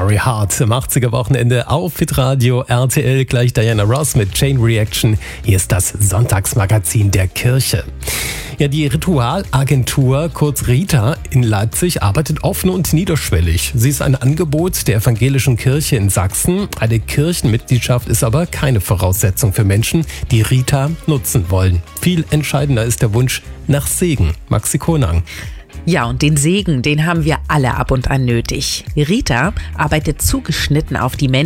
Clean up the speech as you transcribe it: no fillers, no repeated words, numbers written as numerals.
Very Hard im 80er-Wochenende auf Hitradio RTL. Gleich Diana Ross mit Chain Reaction. Hier ist das Sonntagsmagazin der Kirche. Ja, die Ritualagentur, kurz Rita, in Leipzig arbeitet offen und niederschwellig. Sie ist ein Angebot der evangelischen Kirche in Sachsen. Eine Kirchenmitgliedschaft ist aber keine Voraussetzung für Menschen, die Rita nutzen wollen. Viel entscheidender ist der Wunsch nach Segen. Maxi Konang. Ja, und den Segen, den haben wir alle ab und an nötig. Rita arbeitet zugeschnitten auf die Menschen